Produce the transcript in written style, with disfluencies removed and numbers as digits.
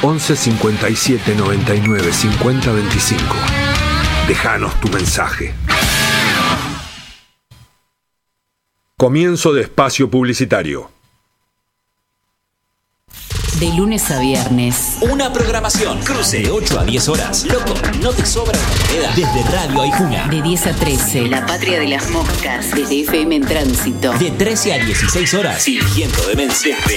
11 57 99 50 25. Déjanos tu mensaje. Comienzo de espacio publicitario. De lunes a viernes. Una programación. Cruce de 8 a 10 horas. Loco, no te sobra una moneda. Desde Radio Aijuna. De 10 a 13. La Patria de las Moscas. Desde FM en Tránsito. De 13 a 16 horas. Fingiendo demencia.